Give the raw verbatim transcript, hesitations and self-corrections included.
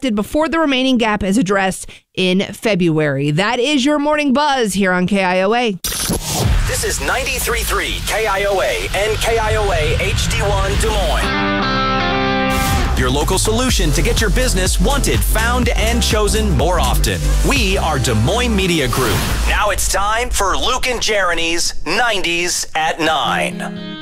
expected before the remaining gap is addressed in February. That is your Morning Buzz here on K I O A. This is ninety-three point three K I O A and K I O A H D one Des Moines. Your local solution to get your business wanted, found, and chosen more often. We are Des Moines Media Group. Now it's time for Luke and Jeremy's nineties at nine.